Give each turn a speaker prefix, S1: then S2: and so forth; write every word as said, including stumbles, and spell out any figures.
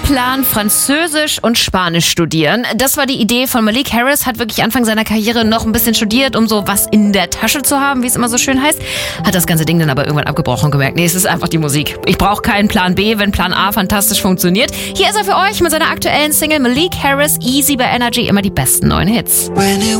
S1: B-Plan Französisch und Spanisch studieren. Das war die Idee von Malik Harris, hat wirklich Anfang seiner Karriere noch ein bisschen studiert, um so was in der Tasche zu haben, wie es immer so schön heißt. Hat das ganze Ding dann aber irgendwann abgebrochen und gemerkt, nee, es ist einfach die Musik. Ich brauche keinen Plan B, wenn Plan A fantastisch funktioniert. Hier ist er für euch mit seiner aktuellen Single Malik Harris, Easy bei Energy, immer die besten neuen Hits.